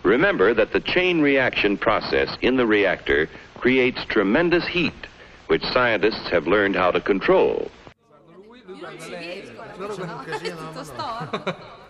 Remember that the chain reaction process in the reactor creates tremendous heat, which scientists have learned how to control. Io non ci riesco, è tutto storto.